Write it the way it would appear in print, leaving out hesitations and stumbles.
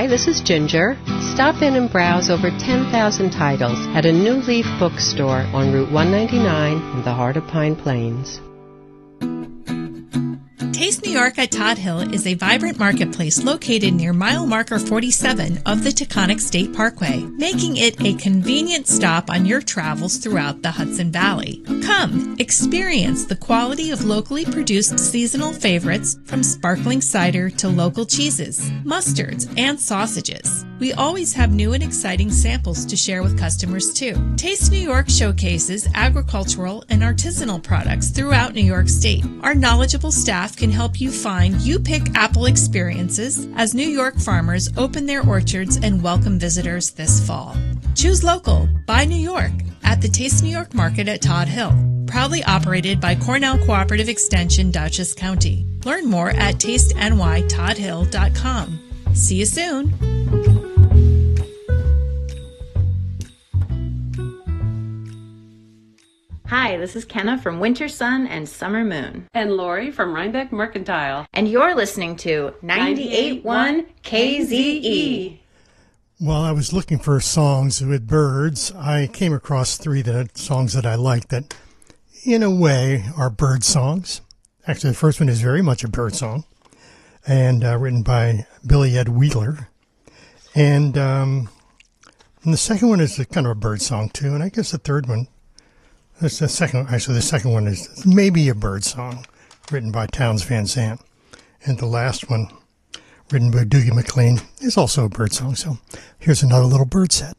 Hi, this is Ginger. Stop in and browse over 10,000 titles at a New Leaf bookstore on Route 199 in the heart of Pine Plains. Taste New York at Todd Hill is a vibrant marketplace located near mile marker 47 of the Taconic State Parkway, making it a convenient stop on your travels throughout the Hudson Valley. Come, experience the quality of locally produced seasonal favorites from sparkling cider to local cheeses, mustards, and sausages. We always have new and exciting samples to share with customers too. Taste New York showcases agricultural and artisanal products throughout New York State. Our knowledgeable staff can help you find You-Pick apple experiences as New York farmers open their orchards and welcome visitors this fall. Choose local, buy New York at the Taste New York Market at Todd Hill, proudly operated by Cornell Cooperative Extension, Dutchess County. Learn more at tastenytoddhill.com. See you soon. Hi, this is Kenna from Winter Sun and Summer Moon. And Lori from Rhinebeck Mercantile. And you're listening to 98.1 KZE. While I was looking for songs with birds, I came across three songs that I like that, in a way, are bird songs. Actually, the first one is very much a bird song, and written by Billy Ed Wheeler. And the second one is kind of a bird song, too. And I guess the third one, the second one is maybe a bird song, written by Townes Van Zandt. And the last one, written by Dougie MacLean, is also a bird song. So here's another little bird set.